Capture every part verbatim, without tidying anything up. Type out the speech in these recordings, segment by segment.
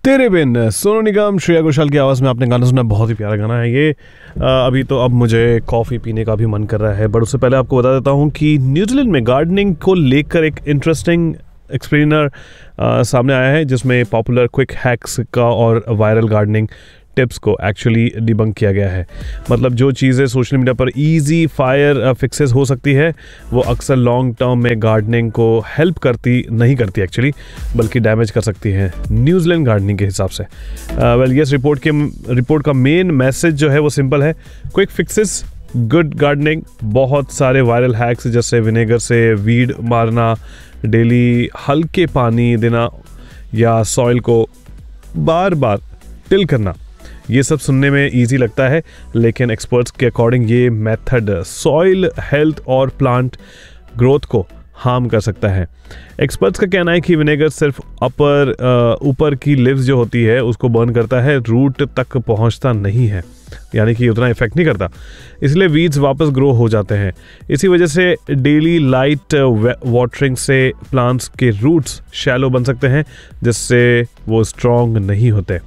तेरे बिन सोनू निगम, श्रेया घोषाल की आवाज़ में आपने गाना सुना। बहुत ही प्यारा गाना है ये। आ, अभी तो अब मुझे कॉफ़ी पीने का भी मन कर रहा है, बट उससे पहले आपको बता देता हूँ कि न्यूजीलैंड में गार्डनिंग को लेकर एक इंटरेस्टिंग एक्सप्लेनर सामने आया है, जिसमें पॉपुलर क्विक हैक्स का और वायरल गार्डनिंग टिप्स को एक्चुअली डिबंक किया गया है। मतलब जो चीज़ें सोशल मीडिया पर इजी फायर फिक्सेस हो सकती है, वो अक्सर लॉन्ग टर्म में गार्डनिंग को हेल्प करती नहीं करती एक्चुअली, बल्कि डैमेज कर सकती है न्यूजीलैंड गार्डनिंग के हिसाब से। वेल यस, रिपोर्ट के रिपोर्ट का मेन मैसेज जो है वो सिंपल है, क्विक फिक्सेस गुड गार्डनिंग। बहुत सारे वायरल हैक्स जैसे विनेगर से वीड मारना, डेली हल्के पानी देना या सॉइल को बार बार टिल करना, ये सब सुनने में इजी लगता है, लेकिन एक्सपर्ट्स के अकॉर्डिंग ये मेथड सॉइल हेल्थ और प्लांट ग्रोथ को हार्म कर सकता है। एक्सपर्ट्स का कहना है कि विनेगर सिर्फ अपर ऊपर की लिव्स जो होती है उसको बर्न करता है, रूट तक पहुंचता नहीं है, यानी कि उतना इफेक्ट नहीं करता, इसलिए वीड्स वापस ग्रो हो जाते हैं। इसी वजह से डेली लाइट वाटरिंग से प्लांट्स के रूट्स शैलो बन सकते हैं, जिससे वो स्ट्रॉन्ग नहीं होते।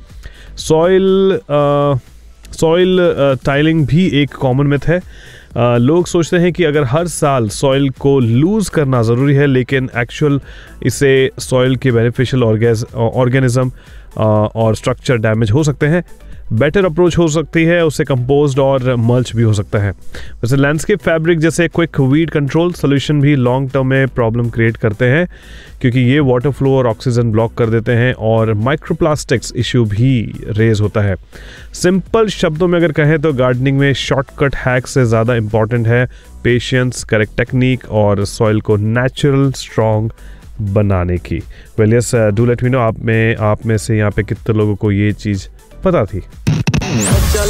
सॉइल सॉइल टाइलिंग भी एक कॉमन मिथ है। uh, लोग सोचते हैं कि अगर हर साल सॉइल को लूज़ करना ज़रूरी है, लेकिन एक्चुअल इससे सॉइल के बेनिफिशियल ऑर्गेनिज्म और स्ट्रक्चर डैमेज हो सकते हैं। बेटर अप्रोच हो सकती है, उससे कंपोस्ट और मल्च भी हो सकता है। वैसे लैंडस्केप फैब्रिक जैसे क्विक वीड कंट्रोल सोल्यूशन भी लॉन्ग टर्म में प्रॉब्लम क्रिएट करते हैं, क्योंकि ये वाटर फ्लो और ऑक्सीजन ब्लॉक कर देते हैं और माइक्रोप्लास्टिक्स इश्यू भी रेज होता है। सिंपल शब्दों में अगर कहें तो गार्डनिंग में शॉर्टकट हैक से ज़्यादा इंपॉर्टेंट है पेशेंस, करेक्ट टेक्निक और सॉइल को नेचुरल स्ट्रॉन्ग बनाने की। Well yes, do let me know आप में आप में से यहाँ पे कितने लोगों को ये चीज़ पता थी।